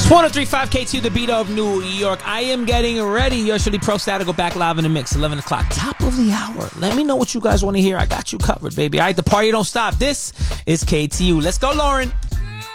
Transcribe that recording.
1035 K2, the beat of New York. I am getting ready. Yours truly, Pro Style, to go back live in the mix. 11 o'clock, top of the hour. Let me know what you guys want to hear. I got you covered, baby. All right, the party don't stop. This is KTU. Let's go, Lauren.